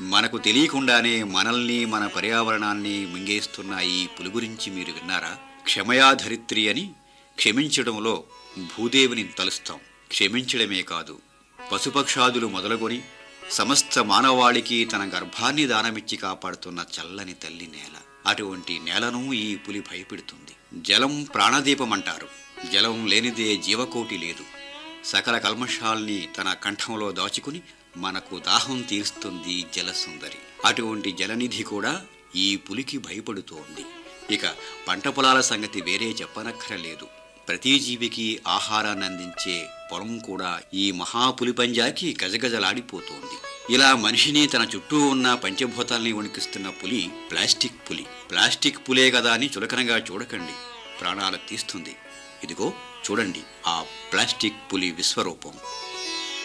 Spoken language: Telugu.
మనకు తెలియకుండానే మనల్ని మన పర్యావరణాన్ని మింగేస్తున్న ఈ పులి గురించి మీరు విన్నారా? క్షమయాధరిత్రి అని క్షమించడంలో భూదేవిని తలుస్తాం. క్షమించడమే కాదు, పశుపక్షాదులు మొదలుకొని సమస్త మానవాళికి తన గర్భాన్ని దానమిచ్చి కాపాడుతున్న చల్లని తల్లి నేల. అటువంటి నేలను ఈ పులి భయపెడుతుంది. జలం ప్రాణదీపమంటారు. జలం లేనిదే జీవకోటి లేదు. సకల కల్మషాల్ని తన కంఠంలో దాచుకుని మనకు దాహం తీరుస్తుంది జలసుందరి. అటువంటి జలనిధి కూడా ఈ పులికి భయపడుతోంది. ఇక పంట పొలాల సంగతి వేరే చెప్పనక్కరలేదు. ప్రతి జీవికి ఆహారాన్ని అందించే పొలం కూడా ఈ మహాపులి పంజాకి గజగజలాడిపోతోంది. ఇలా మనిషిని తన చుట్టూ ఉన్న పంచభూతాల్ని వణికిస్తున్న పులి ప్లాస్టిక్ పులి. ప్లాస్టిక్ పులే కదా అని చులకనగా చూడకండి, ప్రాణాలు తీస్తుంది. ఇదిగో చూడండి ఆ ప్లాస్టిక్ పులి విశ్వరూపం.